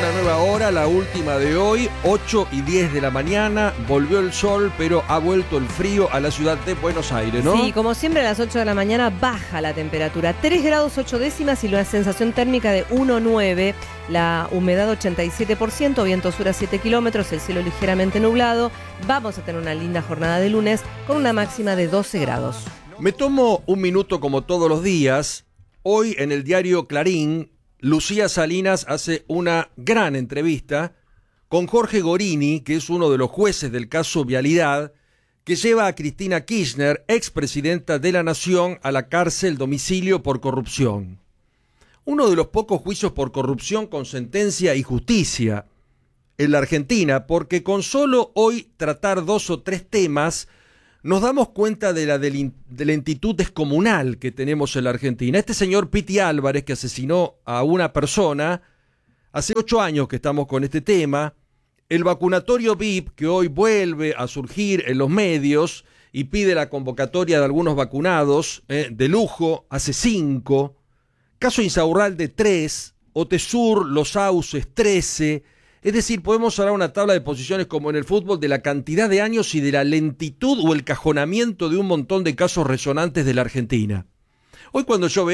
una nueva hora, la última de hoy, 8:10 de la mañana. Volvió el sol, pero ha vuelto el frío a la ciudad de Buenos Aires, ¿no? Sí, como siempre a las 8 de la mañana baja la temperatura. 3 grados 8 décimas y la sensación térmica de 1,9. La humedad 87%, viento sur a 7 kilómetros, el cielo ligeramente nublado. Vamos a tener una linda jornada de lunes con una máxima de 12 grados. Me tomo un minuto como todos los días. Hoy en el diario Clarín, Lucía Salinas hace una gran entrevista con Jorge Gorini, que es uno de los jueces del caso Vialidad, que lleva a Cristina Kirchner, expresidenta de la Nación, a la cárcel domicilio por corrupción. Uno de los pocos juicios por corrupción con sentencia y justicia en la Argentina, porque con solo hoy tratar 2 o 3 temas, nos damos cuenta de la lentitud descomunal que tenemos en la Argentina. Este señor Piti Álvarez, que asesinó a una persona, hace 8 años que estamos con este tema. El vacunatorio VIP, que hoy vuelve a surgir en los medios y pide la convocatoria de algunos vacunados, de lujo, hace 5. Caso Insaurralde 3, Otesur, Los Sauces 13. Es decir, podemos hablar una tabla de posiciones como en el fútbol de la cantidad de años y de la lentitud o el cajonamiento de un montón de casos resonantes de la Argentina. Hoy cuando yo veo